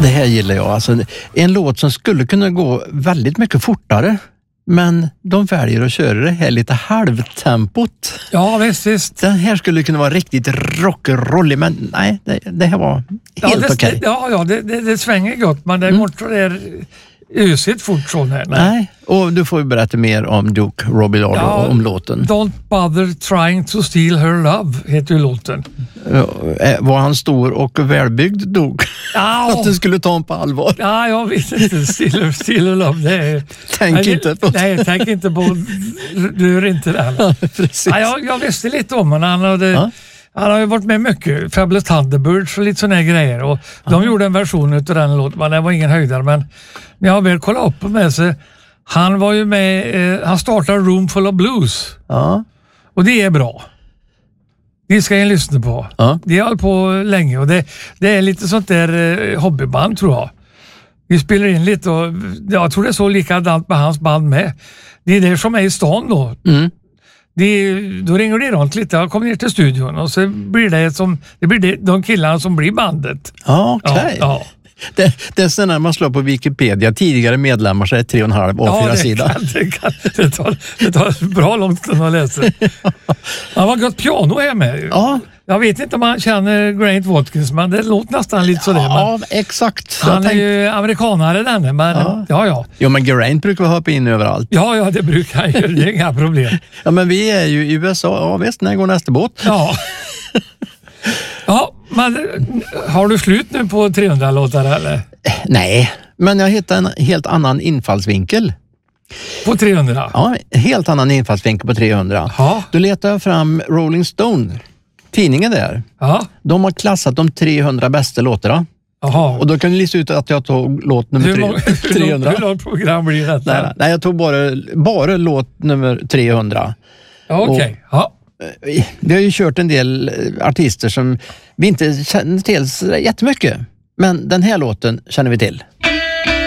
Det här gillar jag. Alltså, en låt som skulle kunna gå väldigt mycket fortare. Men de väljer att köra det här lite halvtempot. Ja, visst. Den här skulle kunna vara riktigt rock'n'rollig, men nej, det här var helt okej. Ja, det svänger gott, men det går inte så där ösigt fort så här. Nej, och du får ju berätta mer om Duke Robillard och om låten. Don't bother trying to steal her love heter ju låten. Var han stor och välbyggd Duke? Ja. Att du skulle ta honom på allvar? Ja, jag vet inte. Steal her love, det är... Tänk inte på det. Nej, tänk inte på... Du är inte där. Ja, precis. Ja, jag visste lite om honom. Han har ju varit med mycket. Fabulous Thunderbirds och lite såna här grejer. Och de gjorde en version av den låten, men det var ingen höjdare. Men när jag väl kollade upp med sig, han var ju med, han startade Room Full of Blues. Ja. Och det är bra. Det ska jag lyssna på. Ja. Det har hållit på länge och det är lite sånt där hobbyband tror jag. Vi spelar in lite och jag tror det är så likadant med hans band med. Det är det som är i stan då. Mm. Då ringer det runt lite. Jag kommer ner till studion och så blir det de killarna som blir bandet. Ja, okej. Ja. Det är sen när man slår på Wikipedia tidigare medlemmar så är det 3,5 A4-sida. Det tar bra långt stund att läsa. Han var gott piano här med. Ja. Jag vet inte om man känner Grant Watkins, men det låter nästan lite sådär. Ja, exakt. Han är ju amerikanare denne, men ja. Jo, men Geraint brukar hoppa in överallt. Ja, det brukar han ju. Det är inga problem. Ja, men vi är ju i USA. Ja, visst, när går nästa båt? Ja. Ja, men har du slut nu på 300-låtar eller? Nej, men jag hittade en helt annan infallsvinkel. På 300? Ja, helt annan infallsvinkel på 300. Ja. Då letar jag fram Rolling Stone, tidningen där. Ja. De har klassat de 300 bästa låtarna. Jaha. Och då kan du lista ut att jag tog låt nummer 300. Hur långt program blir detta? Nej, jag tog bara låt nummer 300. Ja, okej. Ja. Vi har ju kört en del artister som vi inte känner till så jättemycket. Men den här låten känner vi till.